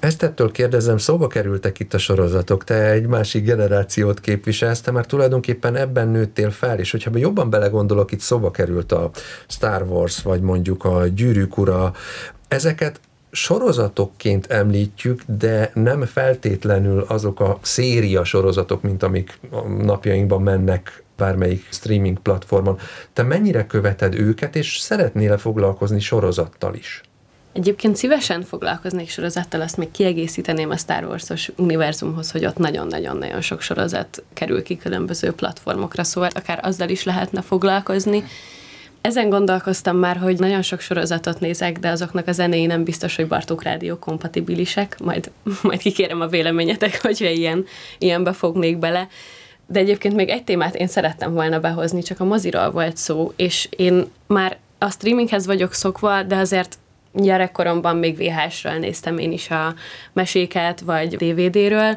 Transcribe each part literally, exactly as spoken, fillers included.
Ezt ettől kérdezem, szóba kerültek itt a sorozatok, te egy másik generációt képviselsz, te már tulajdonképpen ebben nőttél fel, és hogyha jobban belegondolok, itt szóba került a Star Wars, vagy mondjuk a Gyűrűk ura, ezeket sorozatokként említjük, de nem feltétlenül azok a széria sorozatok, mint amik a napjainkban mennek bármelyik streaming platformon. Te mennyire követed őket, és szeretnél-e foglalkozni sorozattal is? Egyébként szívesen foglalkoznék sorozattal, azt még kiegészíteném a Star Wars-os univerzumhoz, hogy ott nagyon-nagyon-nagyon sok sorozat kerül ki különböző platformokra, szóval akár azzal is lehetne foglalkozni. Ezen gondolkoztam már, hogy nagyon sok sorozatot nézek, de azoknak a zenéi nem biztos, hogy Bartók Rádió kompatibilisek, majd, majd kikérem a véleményetek, hogyha ilyen, ilyenbe fognék bele. De egyébként még egy témát én szerettem volna behozni, csak a moziról volt szó, és én már a streaminghez vagyok szokva, de azért gyerekkoromban még vé há esről néztem én is a meséket, vagy dé vé dé-ről.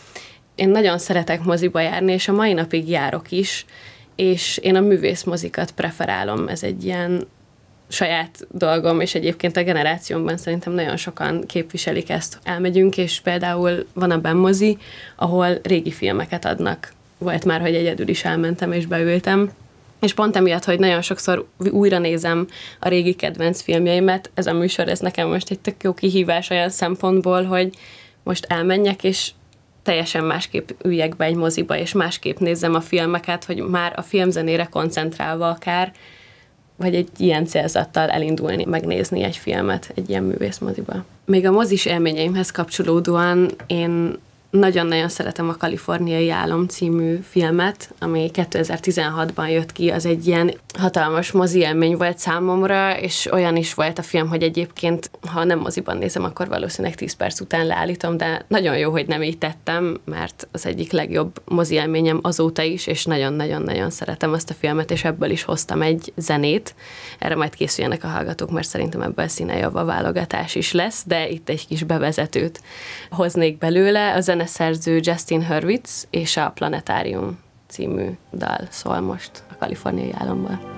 Én nagyon szeretek moziba járni, és a mai napig járok is, és én a művészmozikat preferálom, ez egy ilyen saját dolgom, és egyébként a generációmban szerintem nagyon sokan képviselik ezt. Elmegyünk, és például van a benmozi, ahol régi filmeket adnak. Volt már, hogy egyedül is elmentem, és beültem. És pont emiatt, hogy nagyon sokszor újra nézem a régi kedvenc filmjeimet, ez a műsor, ez nekem most egy tök jó kihívás olyan szempontból, hogy most elmenjek, és teljesen másképp üljek be egy moziba, és másképp nézzem a filmeket, hogy már a filmzenére koncentrálva akár, vagy egy ilyen célzattal elindulni, megnézni egy filmet egy ilyen művészmoziba. Még a mozis élményeimhez kapcsolódóan én nagyon-nagyon szeretem a Kaliforniai Álom című filmet, ami kétezer-tizenhatban jött ki, az egy ilyen hatalmas mozi élmény volt számomra, és olyan is volt a film, hogy egyébként, ha nem moziban nézem, akkor valószínűleg tíz perc után leállítom, de nagyon jó, hogy nem így tettem, mert az egyik legjobb mozi élményem azóta is, és nagyon-nagyon-nagyon szeretem azt a filmet, és ebből is hoztam egy zenét. Erre majd készüljenek a hallgatók, mert szerintem ebből színejava válogatás is lesz, de itt egy kis bevezetőt hoznék belőle. A zeneszerző Justin Hurwitz és a Planetárium című dal szól most a Kaliforniai Álomból.